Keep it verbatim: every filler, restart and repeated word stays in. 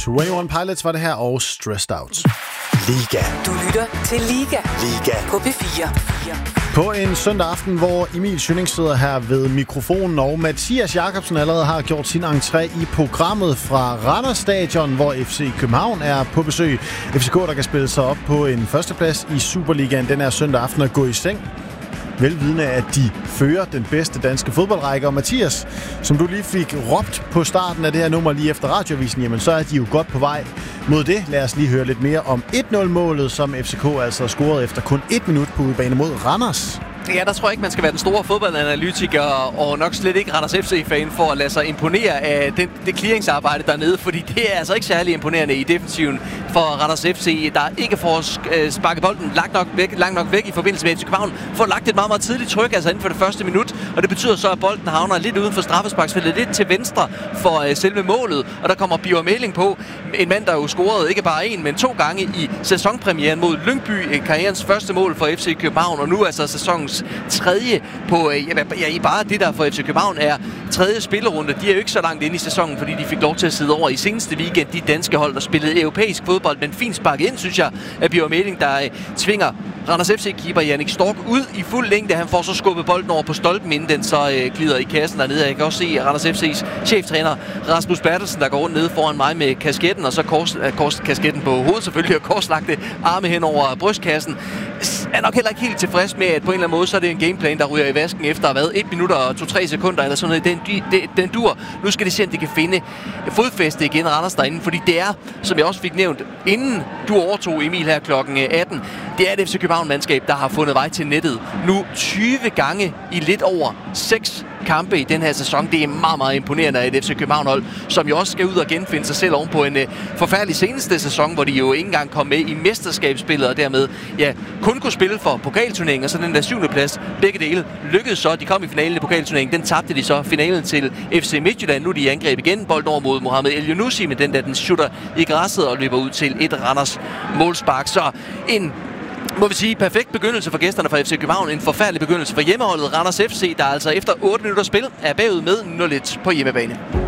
enogtyve Pilots var det her, og Stressed Out. Liga. Du lytter til Liga. Liga. På P fire. På en søndag aften, hvor Emil Schønning sidder her ved mikrofonen, og Mathias Jakobsen allerede har gjort sin entré i programmet fra Randers Stadion, hvor F C København er på besøg. F C K, der kan spille sig op på en førsteplads i Superligaen den her søndag aften og gå i seng, velvidende, at de fører den bedste danske fodboldrække. Og Mathias, som du lige fik råbt på starten af det her nummer lige efter radioavisen, jamen så er de jo godt på vej mod det. Lad os lige høre lidt mere om et nul-målet, som F C K altså scorede efter kun et minut på udebane mod Randers. Ja, der tror jeg ikke, man skal være den store fodboldanalytiker og nok slet ikke Randers F C-fan for at lade sig imponere af den, det clearingsarbejde dernede, fordi det er altså ikke særlig imponerende i defensiven for Randers F C, der ikke får sparket bolden langt nok væk, langt nok væk i forbindelse med F C København, får lagt et meget, meget tidligt tryk, altså inden for det første minut, og det betyder så, at bolden havner lidt uden for straffesparksfeltet, lidt til venstre for uh, selve målet, og der kommer Birger Meling på, en mand, der jo scorede ikke bare en, men to gange i sæsonpremieren mod Lyngby, karrierens første mål for F C København, og nu altså sæsonens tredje på, ja, i bare det der for F C København er tredje spillerunde. De er jo ikke så langt inde i sæsonen, fordi de fik lov til at sidde over i seneste weekend, de danske hold, der spillede europæisk fodbold, men fint sparket ind, synes jeg, af Birger Meling, der tvinger Randers F C-keeper Jannik Stork ud i fuld længde. Han får så skubbet bolden over på stolpen, inden den så øh, glider i kassen dernede. Jeg kan også se Randers F C's cheftræner Rasmus Bertelsen, der går rundt nede foran mig med kasketten, og så kors, øh, kors, kasketten på hovedet selvfølgelig, og korslagte arme hen over brystkassen. Er nok heller ikke helt tilfreds med, at på en eller anden måde, så er det en gameplan, der ryger i vasken efter at have været et minut og to-tre sekunder, eller sådan noget. Den, den, den dur. Nu skal de se, om de kan finde fodfæste igen, Randers derinde, fordi det er, som jeg også fik nævnt, inden du overtog Emil her klokken atten, det er et F C København-mandskab, der har fundet vej til nettet nu tyve gange i lidt over seks kampe i den her sæson. Det er meget, meget imponerende af et F C København-hold, som jo også skal ud og genfinde sig selv oven på en uh, forfærdelig seneste sæson, hvor de jo ikke engang kom med i mesterskabsspillet, og dermed ja, kun kunne spille for pokalturneringen, og så den der syvende plads. Begge dele lykkedes så. De kom i finalen i pokalturneringen. Den tabte de så finalen til F C Midtjylland. Nu er de i angreb igen. Bolden over mod Mohamed El Younousi, men den der, den shooter i græsset og løber ud til et Randers målspark. Så en må vi sige, perfekt begyndelse for gæsterne fra F C København. En forfærdelig begyndelse for hjemmeholdet Randers F C, der altså efter otte minutter spil er bagud med nul et på hjemmebane.